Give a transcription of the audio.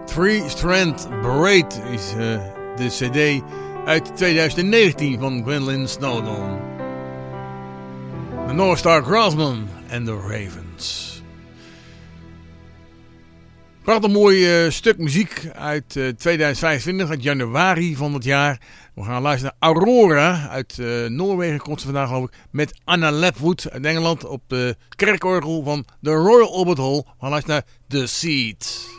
Three Strand Braid is de cd uit 2019 van Gwendolyn Snowdon. The North Star Craftsman en The Ravens. Prachtig mooi stuk muziek uit 2025, uit januari van het jaar. We gaan luisteren naar Aurora uit Noorwegen, komt ze vandaag geloof ik, met Anna Lepwood uit Engeland op de kerkorgel van de Royal Albert Hall. We gaan luisteren naar The Seed.